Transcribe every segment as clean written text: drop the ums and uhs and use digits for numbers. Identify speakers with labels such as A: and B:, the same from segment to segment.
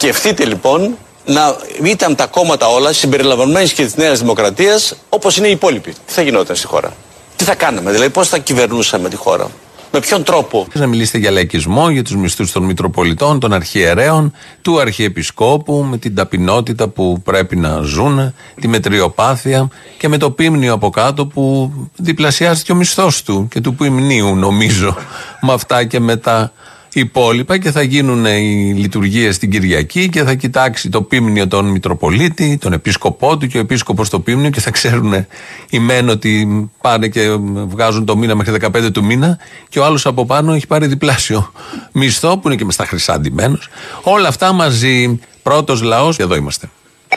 A: Σκεφτείτε λοιπόν να ήταν τα κόμματα όλα συμπεριλαμβανομένης και της Νέας Δημοκρατίας όπως είναι οι υπόλοιποι. Τι θα γινόταν στη χώρα? Τι θα κάναμε, δηλαδή πώς θα κυβερνούσαμε τη χώρα? Με ποιον τρόπο?
B: Να μιλήσετε για λαϊκισμό, για τους μισθούς των Μητροπολιτών, των Αρχιερέων, του Αρχιεπισκόπου, με την ταπεινότητα που πρέπει να ζουν, τη μετριοπάθεια και με το ποίμνιο από κάτω που διπλασιάστηκε ο μισθός του και του ποιμνίου, νομίζω, με αυτά και με τα υπόλοιπα, και θα γίνουν οι λειτουργίες την Κυριακή και θα κοιτάξει το ποίμνιο τον Μητροπολίτη, τον Επίσκοπό του και ο Επίσκοπος το ποίμνιο, και θα ξέρουν οι μεν ότι πάνε και βγάζουν το μήνα μέχρι 15 του μήνα και ο άλλος από πάνω έχει πάρει διπλάσιο μισθό που είναι και μες στα χρυσά ντυμένος. Όλα αυτά μαζί. Πρώτος λαός, και εδώ είμαστε.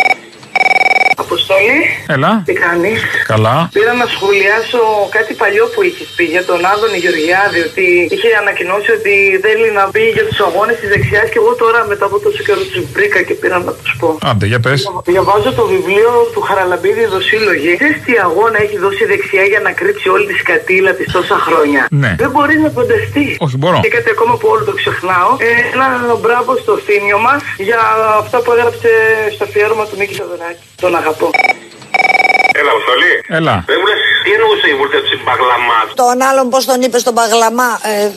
C: Αποστολή.
D: Έλα.
C: Τι κάνεις?
D: Καλά.
C: Πήρα να σχολιάσω κάτι παλιό που είχες πει για τον Άδωνη Γεωργιάδη, ότι είχε ανακοινώσει ότι θέλει να μπει για τους αγώνες της δεξιάς, και εγώ τώρα μετά από τόσο καιρό τους βρήκα και πήρα να τους πω.
D: Άντε, για πες.
C: Διαβάζω το βιβλίο του Χαραλαμπίδη «Δοσύλλογοι». Ξέρεις τι αγώνα έχει δώσει η δεξιά για να κρύψει όλη τη σκατήλα της τόσα χρόνια?
D: Ναι.
C: Δεν μπορεί να φανταστεί.
D: Όχι, μπορώ.
C: Και κάτι ακόμα που όλο το ξεχνάω. Ένα μπράβο στο Θήνιο μας για αυτά που έγραψε στο αφιέρωμα του Μίκη Θεοδωράκη. Τον αγαπώ.
E: Έλα, Αποστολή.
D: Έλα.
E: Δεν μου λες τι εννοούσε η βούλτευση μπαγλαμά?
F: Τον άλλον πώς τον είπε στον μπαγλαμά,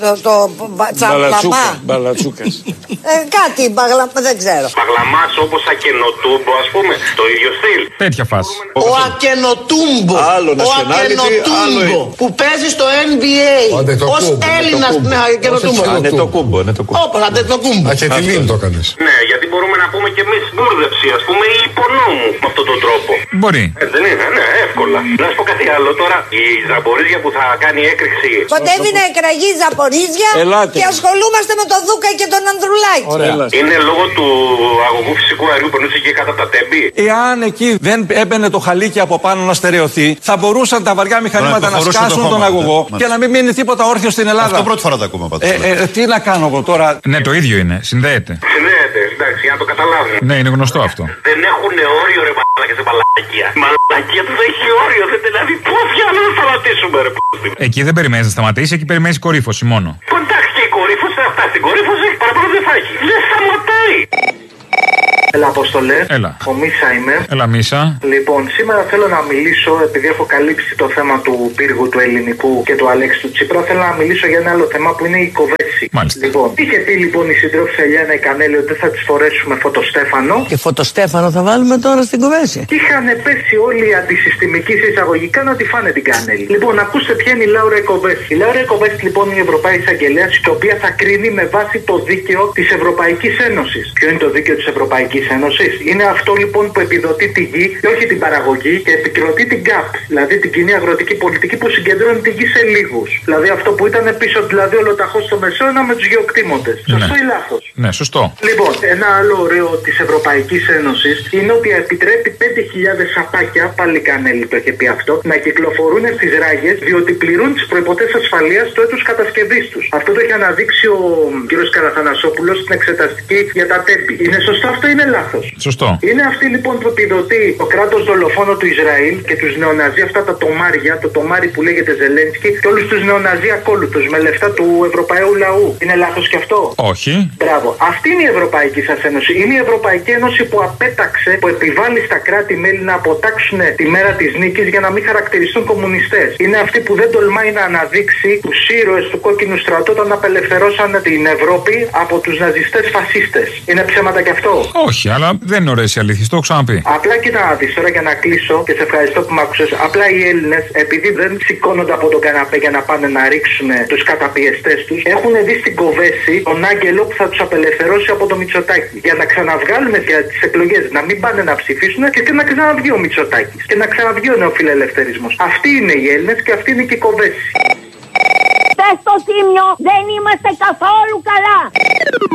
F: τσαμπλαμά.
A: Μπαλατσούκας.
F: Κάτι μπαγλαμά, δεν ξέρω.
E: Μπαγλαμάς όπως ακενοτούμπο, ας πούμε, το ίδιο στυλ.
D: Τέτοια φάση.
G: Ο Ακενοτούμπο.
A: Άλλο nationality, άλλο.
G: Που παίζει στο NBA. Ως Έλληνας με Ακενοτούμπο.
A: Ανετοκούμπο.
G: Όπως Αντετοκούμπο.
H: Ακετιλίν το έκανες.
E: Ναι, γιατί μπορούμε να πούμε και εμείς μπούρδευση, ας πούμε, ή υπονόμου με αυτόν τον τρόπο.
D: Μπορεί.
E: Δεν είναι, ναι, εύκολα. Να σου πω κάτι άλλο τώρα. Η Ζαμπορίζια που θα κάνει έκρηξη.
F: Κοντεύει να εκραγεί η Ζαπορίζια και ασχολούμαστε με τον Δούκα και τον Ανδρουλάκη.
E: Είναι λόγω του αγωγού φυσικού αερίου που περνούσε εκεί κάτω από τα τέμπη.
I: Εάν εκεί δεν έμπαινε το χαλίκι από πάνω να στερεωθεί, θα μπορούσαν τα βαριά μηχανήματα να σκάσουν τον αγωγό και να μην μείνει τίποτα όρθιο στην Ελλάδα.
H: Αυτό πρώτη φορά τα ακούμε πάντως.
I: Τι να κάνω εγώ τώρα?
D: Ναι, το ίδιο είναι. Συνδέεται.
E: Συνδέεται, εντάξει, για να το καταλάβουν.
D: Ναι, είναι γνωστό αυτό.
E: Δεν έχουν όριο, ρε μαλάκια, σε μαλακία. Η μαλακία του έχει όριο, δεν δηλαδή. Πώς για να σταματήσουμε, ρε π***.
D: Εκεί δεν περιμένει να σταματήσει, εκεί περιμένει κορύφωση μόνο.
E: Εντάξει, και η κορύφωση θα φτάσει. Την κορύφωση παραπάνω δεν θα έχει. Δεν σταματάει.
C: Έλα, Αποστολέ.
D: Έλα.
C: Ο Μίσα είμαι.
D: Έλα, Μίσα.
C: Λοιπόν, σήμερα θέλω να μιλήσω, επειδή έχω καλύψει το θέμα του πύργου του ελληνικού και του Αλέξη του Τσίπρα, θέλω να μιλήσω για ένα άλλο θέμα που είναι η κοβέση.
D: Μάλιστα.
C: Λοιπόν, είχε πει λοιπόν η συντρόφισσα Ελιάνα η Κανέλη ότι δεν θα τη φορέσουμε φωτοστέφανο.
G: Και φωτοστέφανο θα βάλουμε τώρα στην κοβέση.
C: Και είχαν πέσει όλοι οι αντισυστημικοί εισαγωγικά να τη φάνε την Κανέλη. Λοιπόν, ακούστε ποια είναι η Λάουρα Κοβέση. Η Λάουρα Κοβέση λοιπόν είναι η Ευρωπαϊκή Εισαγγελέα, η οποία θα κρίνει με βάση το δίκαιο τη Ευρωπαϊκή Ένωση. Ποιο είναι το δίκαιο τη Ευρωπαϊκή Ένωση? Είναι αυτό λοιπόν που επιδοτεί τη γη και όχι την παραγωγή και επικροτεί την ΚΑΠ, δηλαδή την κοινή αγροτική πολιτική που συγκεντρώνει τη γη σε λίγους. Δηλαδή αυτό που ήταν πίσω, δηλαδή ολοταχώς στο Μεσαίωνα με τους γεωκτήμοντες. Σωστό ή λάθος?
D: Ναι, σωστό.
C: Λοιπόν, ένα άλλο ωραίο της Ευρωπαϊκής Ένωσης είναι ότι επιτρέπει 5.000 σαπάκια, πάλι Κανέλη το είχε πει αυτό, να κυκλοφορούν στις ράγες διότι πληρούν τις προϋποθέσεις ασφαλείας του έτους κατασκευής τους. Αυτό το έχει αναδείξει ο κ. Καραθανασόπουλος στην εξεταστική για τα τέμπη. Είναι σωστό αυτό ή είναι λάθος?
D: Σωστό.
C: Είναι αυτή λοιπόν που επιδοτεί το κράτος δολοφόνο του Ισραήλ και τους νεοναζί, αυτά τα τομάρια, το τομάρι που λέγεται Ζελένσκι, και όλους τους νεοναζί ακόλουθους με λεφτά του Ευρωπαίου λαού. Είναι λάθος και αυτό?
D: Όχι.
C: Μπράβο. Αυτή είναι η Ευρωπαϊκή σας Ένωση. Είναι η Ευρωπαϊκή Ένωση που απέταξε, που επιβάλλει στα κράτη-μέλη να αποτάξουν τη μέρα της νίκης για να μην χαρακτηριστούν κομμουνιστές. Είναι αυτή που δεν τολμάει να αναδείξει τους ήρωες του κόκκινου στρατού όταν απελευθερώσαν την Ευρώπη από τους ναζιστές φασίστες. Είναι ψέματα κι αυτό?
D: Όχι, αλλά δεν είναι ωραίες οι αλήθειες, το έχω ξαναπεί.
C: Απλά κοίτα να δεις τώρα για να κλείσω και σε ευχαριστώ που με άκουσες. Απλά οι Έλληνες, επειδή δεν σηκώνονται από τον καναπέ για να πάνε να ρίξουν τους καταπιεστές τους, έχουν δει στην κοβέση τον άγγελο που θα τους απελευθερώσει από το Μητσοτάκη. Για να ξαναβγάλουν για τις εκλογές, να μην πάνε να ψηφίσουν και να ξαναβγεί ο Μητσοτάκης. Και να ξαναβγεί ο νεοφιλελευθερισμός. Αυτοί είναι οι Έλληνες και αυτή είναι και η κοβέση.
J: Στο Τίμιο δεν είμαστε καθόλου καλά.